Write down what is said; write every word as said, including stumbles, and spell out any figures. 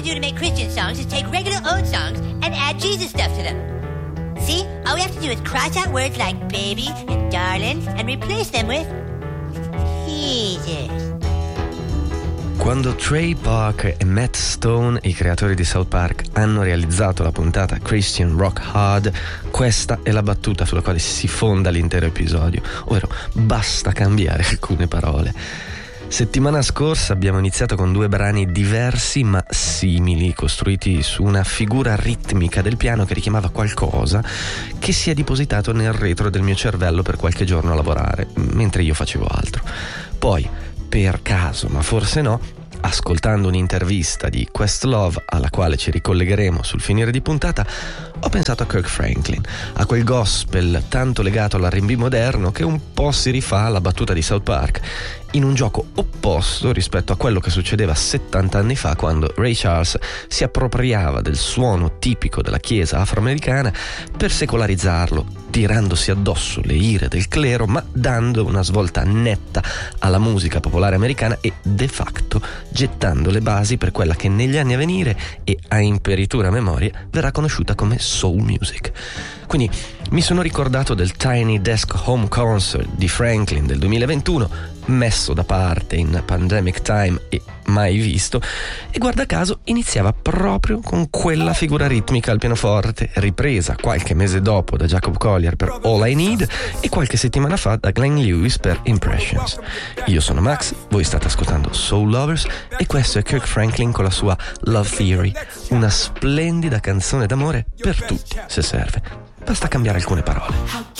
to do to make Christian songs is take regular old songs and add Jesus stuff to them. See? All we have to do is cross out words like baby and darling and replace them with Jesus. Quando Trey Parker e Matt Stone, i creatori di South Park, hanno realizzato la puntata Christian Rock Hard, questa è la battuta sulla quale si fonda l'intero episodio, ovvero basta cambiare alcune parole. Settimana scorsa abbiamo iniziato con due brani diversi ma simili, costruiti su una figura ritmica del piano che richiamava qualcosa che si è depositato nel retro del mio cervello per qualche giorno a lavorare, mentre io facevo altro. Poi, per caso, ma forse no, ascoltando un'intervista di Questlove, alla quale ci ricollegheremo sul finire di puntata, ho pensato a Kirk Franklin, a quel gospel tanto legato all'R and B moderno che un po' si rifà alla battuta di South Park, in un gioco opposto rispetto a quello che succedeva settanta anni fa, quando Ray Charles si appropriava del suono tipico della chiesa afroamericana per secolarizzarlo, tirandosi addosso le ire del clero, ma dando una svolta netta alla musica popolare americana e de facto gettando le basi per quella che negli anni a venire e a imperitura memoria verrà conosciuta come soul music. Quindi mi sono ricordato del Tiny Desk Home Concert di Franklin del duemilaventuno, messo da parte in pandemic time e mai visto, e guarda caso iniziava proprio con quella figura ritmica al pianoforte, ripresa qualche mese dopo da Jacob Collier per All I Need e qualche settimana fa da Glenn Lewis per Impressions. Io sono Max, voi state ascoltando Soul Lovers e questo è Kirk Franklin con la sua Love Theory, una splendida canzone d'amore per tutti, se serve. Basta cambiare alcune parole.